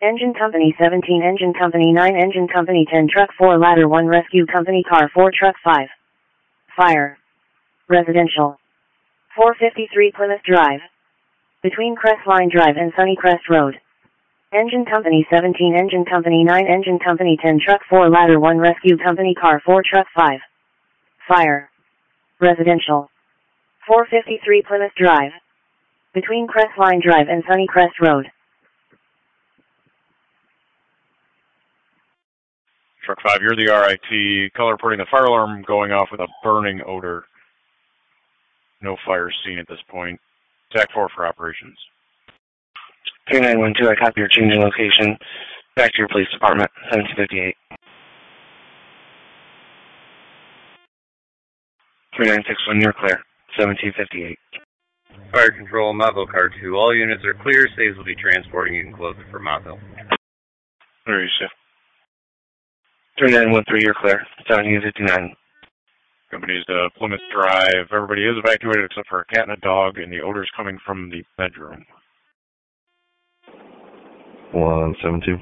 Engine Company 17, Engine Company 9, Engine Company 10, Truck 4, Ladder 1, Rescue Company Car 4, Truck 5. Fire. Residential. 453 Plymouth Drive. Between Crestline Drive and Sunnycrest Road. Engine Company 17, Engine Company 9, Engine Company 10, Truck 4, Ladder 1, Rescue Company Car 4, Truck 5. Fire. Residential. 453 Plymouth Drive. Between Crestline Drive and Sunnycrest Road. Truck 5, you're the RIT. Call reporting the fire alarm going off with a burning odor. No fire seen at this point. TAC 4 for operations. 3912, I copy your change in location. Back to your police department, 1758. 3961, you're clear, 1758. Fire control, Mottville Car 2. All units are clear. Saves will be transporting. You can close it for Mottville. Where are you, Sif? 3913, you're clear, 1759. Company's Plymouth Drive. Everybody is evacuated except for a cat and a dog, and the odor's coming from the bedroom. 172.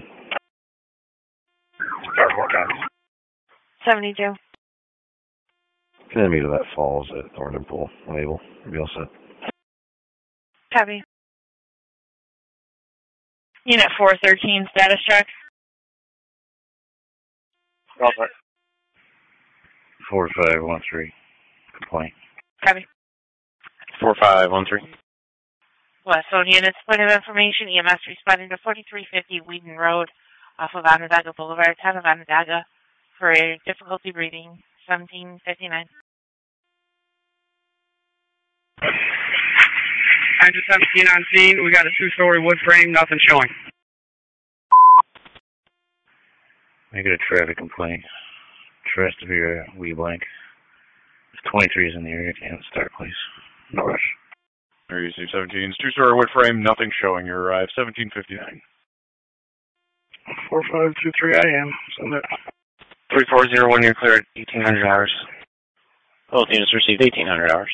Fire 4 copies. 72. Send me to that falls at Thornton Pool. I'm able. Be all set. Copy. Unit 413, status check. All set. 4513. Complaint. Copy. 4513. Westfield units, point of information, EMS responding to 4350 Whedon Road off of Onondaga Boulevard, town of Onondaga, for difficulty breathing, 1759. Engine 17 on scene. We got a 2-story wood frame, nothing showing. Make it a traffic complaint. Trust to be a wee blank. If 23 is in the area, can start, please. No rush. There you see 17's 2-story wood frame, nothing showing. You arrive 1759. 4523 AM. Send it. 3401, you're clear at 1800 hours. Both units received 1800 hours.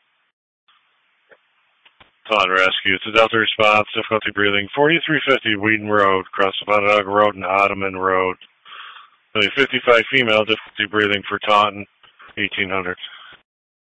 Todd Rescue. It's a Delta response, difficulty breathing. 4350 Whedon Road, across the Onondaga Road and Ottoman Road. 55 female, difficulty breathing for Taunton, 1800.